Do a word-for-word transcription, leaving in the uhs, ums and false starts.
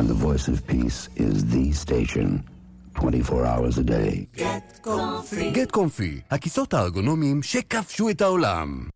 And the voice of peace is the station, twenty-four hours a day. Get Comfy. Get Comfy, הכיסאות הארגונומיים שכבשו את העולם.